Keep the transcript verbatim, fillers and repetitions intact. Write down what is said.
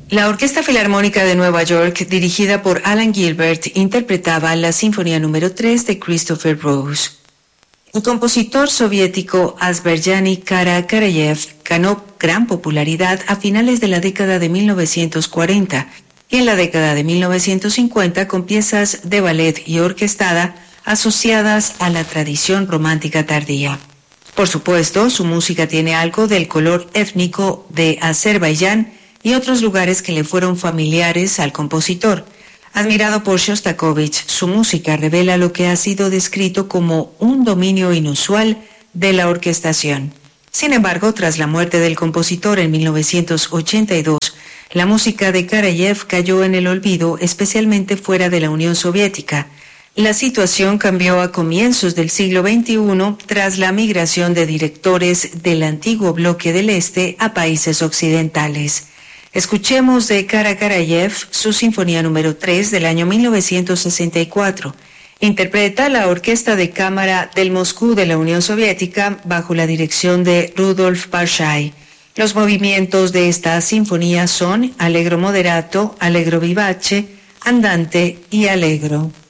La Orquesta Filarmónica de Nueva York, dirigida por Alan Gilbert, interpretaba la Sinfonía número tres de Christopher Rose. El compositor soviético Azerbaiyani Kara Karayev ganó gran popularidad a finales de la década de mil novecientos cuarenta y en la década de mil novecientos cincuenta con piezas de ballet y orquestada asociadas a la tradición romántica tardía. Por supuesto, su música tiene algo del color étnico de Azerbaiyán y otros lugares que le fueron familiares al compositor. Admirado por Shostakovich, su música revela lo que ha sido descrito como un dominio inusual de la orquestación. Sin embargo, tras la muerte del compositor en mil novecientos ochenta y dos, la música de Karayev cayó en el olvido, especialmente fuera de la Unión Soviética. La situación cambió a comienzos del siglo veintiuno tras la migración de directores del antiguo bloque del Este a países occidentales. Escuchemos de Kara Karayev su Sinfonía número tres del año mil novecientos sesenta y cuatro. Interpreta la Orquesta de Cámara del Moscú de la Unión Soviética bajo la dirección de Rudolf Barshay. Los movimientos de esta sinfonía son Allegro moderato, Allegro vivace, Andante y Allegro.